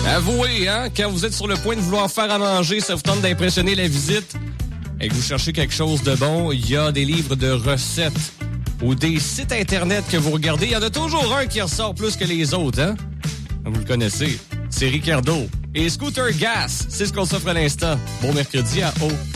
Avouez, hein, quand vous êtes sur le point de vouloir faire à manger, ça vous tente d'impressionner la visite et que vous cherchez quelque chose de bon, il y a des livres de recettes ou des sites Internet que vous regardez. Il y en a toujours un qui ressort plus que les autres, hein? Vous le connaissez, c'est Ricardo. Et Scooter Gas, c'est ce qu'on s'offre à l'instant. Bon mercredi à O.